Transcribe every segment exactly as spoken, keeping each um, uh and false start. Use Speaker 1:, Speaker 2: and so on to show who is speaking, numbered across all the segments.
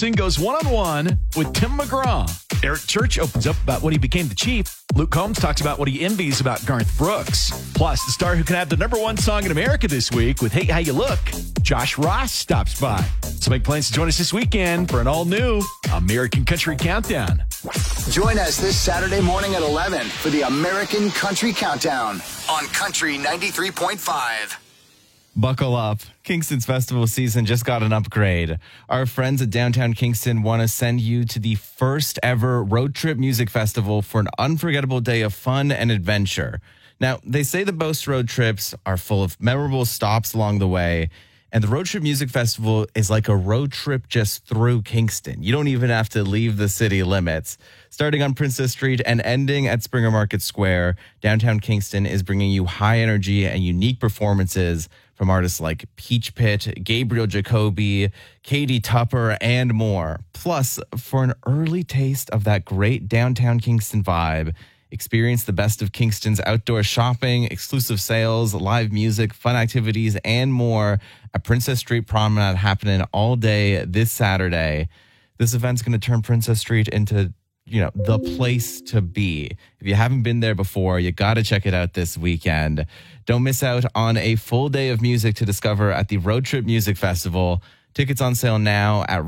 Speaker 1: Wilson goes one-on-one with Tim McGraw. Eric Church opens up about when he became the chief. Luke Combs talks about what he envies about Garth Brooks. Plus, the star who can have the number one song in America this week with Hey How You Look, Josh Ross stops by. So make plans to join us this weekend for an all-new American Country Countdown.
Speaker 2: Join us this Saturday morning at eleven for the American Country Countdown on Country ninety-three point five.
Speaker 3: Buckle up. Kingston's festival season just got an upgrade. Our friends at Downtown Kingston want to send you to the first ever road trip music festival for an unforgettable day of fun and adventure. Now, they say the most road trips are full of memorable stops along the way, and the Road Trip Music Festival is like a road trip just through Kingston. You don't even have to leave the city limits. Starting on Princess Street and ending at Springer Market Square, Downtown Kingston is bringing you high energy and unique performances from artists like Peach Pit, Gabriel Jacoby, Katie Tupper, and more. Plus, for an early taste of that great downtown Kingston vibe, experience the best of Kingston's outdoor shopping, exclusive sales, live music, fun activities, and more at Princess Street Promenade, happening all day this Saturday. This event's going to turn Princess Street into, you know, the place to be. If you haven't been there before, you got to check it out this weekend. Don't miss out on a full day of music to discover at the Road Trip Music Festival. Tickets on sale now at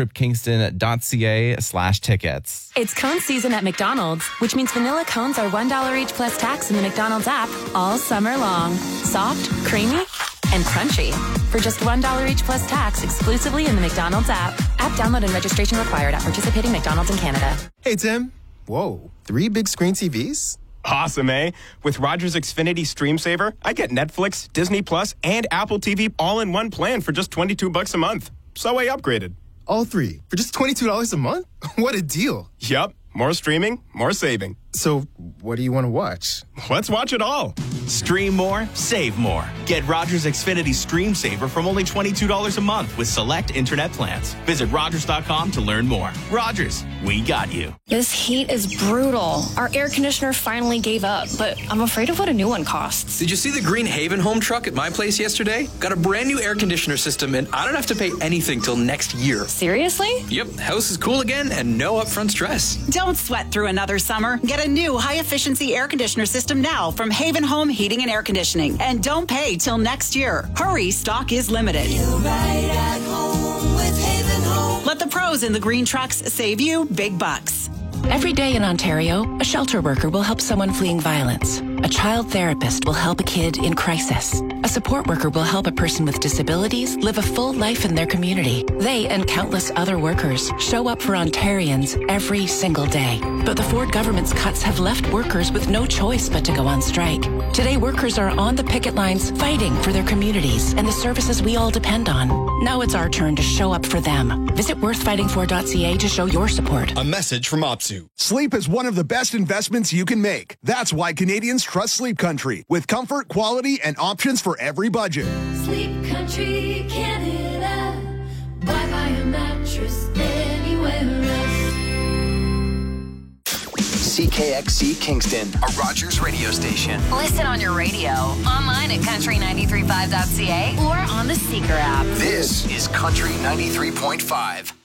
Speaker 3: roadtripkingston.ca slash tickets.
Speaker 4: It's cone season at McDonald's, which means vanilla cones are one dollar each plus tax in the McDonald's app all summer long. Soft, creamy, and crunchy. For just one dollar each plus tax exclusively in the McDonald's app. App download and registration required at participating McDonald's in Canada.
Speaker 5: Hey, Tim. Whoa, three big screen T Vs?
Speaker 6: Awesome, eh? With Rogers Xfinity Stream Saver, I get Netflix, Disney Plus, and Apple T V all in one plan for just twenty-two bucks a month. So I upgraded.
Speaker 5: All three for just twenty-two dollars a month? What a deal.
Speaker 6: Yup. More streaming, more saving.
Speaker 5: So what do you want to watch?
Speaker 6: Let's watch it all.
Speaker 7: Stream more, save more. Get Rogers Xfinity Stream Saver from only twenty-two dollars a month with select internet plans. Visit Rogers dot com to learn more. Rogers, we got you.
Speaker 8: This heat is brutal. Our air conditioner finally gave up, but I'm afraid of what a new one costs.
Speaker 9: Did you see the Green Haven home truck at my place yesterday? Got a brand new air conditioner system, and I don't have to pay anything till next year.
Speaker 8: Seriously?
Speaker 9: Yep, house is cool again and no upfront stress.
Speaker 10: Don't sweat through another summer. Get a new high-efficiency air conditioner system now from Haven Home Heating and Air Conditioning. And don't pay till next year. Hurry, stock is limited.
Speaker 11: Feel right at home with Haven Home.
Speaker 10: Let the pros in the green trucks save you big bucks.
Speaker 12: Every day in Ontario, a shelter worker will help someone fleeing violence. A child therapist will help a kid in crisis. A support worker will help a person with disabilities live a full life in their community. They and countless other workers show up for Ontarians every single day. But the Ford government's cuts have left workers with no choice but to go on strike. Today, workers are on the picket lines fighting for their communities and the services we all depend on. Now it's our turn to show up for them. Visit worth fighting for dot c a to show your support.
Speaker 13: A message from OPSU. Sleep is one of the best investments you can make. That's why Canadians trust Sleep Country, with comfort, quality, and options for every budget.
Speaker 11: Sleep Country, Canada. Why buy a mattress anywhere else?
Speaker 2: C K X C Kingston, a Rogers radio station.
Speaker 4: Listen on your radio, online at country ninety-three point five dot c a, or on the Seeker app.
Speaker 2: This is Country ninety-three point five.